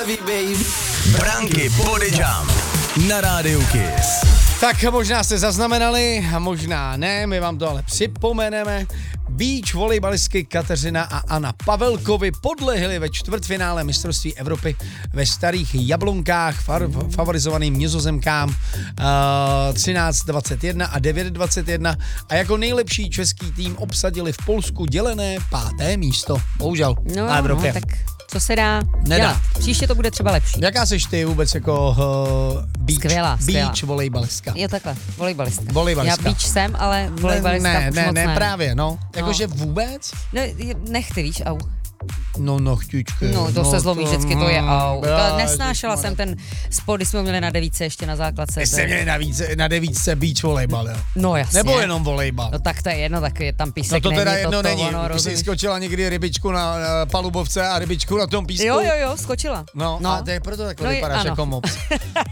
heavy, baby. Pranky Bodydjump na Rádiu Kiss. Tak možná jste zaznamenali, a možná ne, my vám to ale připomeneme. Beach volejbalistky Kateřina a Anna Pavelkovi podlehly ve čtvrtfinále mistrovství Evropy ve Starých Jablonkách favorizovaným Nizozemkám 13-21 a 9-21 a jako nejlepší český tým obsadili v Polsku dělené 5. místo. Bohužel na Evropě. No, tak co se dá dělat? Příště to bude třeba lepší. Jaká seš ty vůbec jako beach volejbalistka? Je takhle, volejbalistka. Já beach jsem, ale volejbalistka už moc ne. Právě, no. Jakože vůbec? No, nechty, víš, au. No, chťučky. No, to se zlomí vždycky, to je au. Nesnášela jsem ten sport, když jsme ho měli na 9 ještě na základce. Jste měli na 9 beach volejbal, jo? No jasně. Nebo jenom volejbal? No tak to je jedno, tak je tam písek. No to teda není, jedno není, když jsi skočila někdy rybičku na palubovce a rybičku na tom písku. Jo, skočila. No a to je proto takhle vypadáš jako mops.